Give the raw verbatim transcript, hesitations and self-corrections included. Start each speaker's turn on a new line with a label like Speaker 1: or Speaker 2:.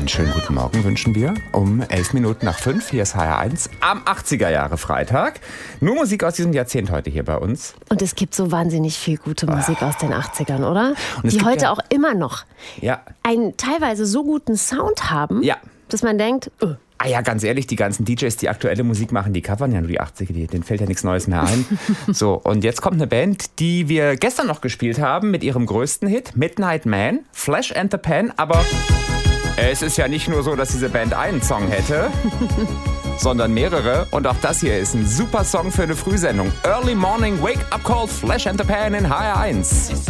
Speaker 1: Einen schönen guten Morgen wünschen wir um elf Minuten nach fünf. Hier ist H R eins am achtziger Jahre Freitag. Nur Musik aus diesem Jahrzehnt heute hier bei uns.
Speaker 2: Und es gibt so wahnsinnig viel gute Musik oh. aus den achtzigern, oder?
Speaker 1: Und
Speaker 2: die heute
Speaker 1: ja,
Speaker 2: auch immer noch
Speaker 1: ja.
Speaker 2: einen teilweise so guten Sound haben,
Speaker 1: ja.
Speaker 2: dass man denkt, oh.
Speaker 1: Ah ja, ganz ehrlich, die ganzen D Js, die aktuelle Musik machen, die covern ja nur die achtziger, denen fällt ja nichts Neues mehr ein. So, und jetzt kommt eine Band, die wir gestern noch gespielt haben mit ihrem größten Hit, Midnight Man, Flash and the Pan, aber es ist ja nicht nur so, dass diese Band einen Song hätte, sondern mehrere. Und auch das hier ist ein super Song für eine Frühsendung. Early Morning Wake Up Call, Flash and the Pan in H R eins.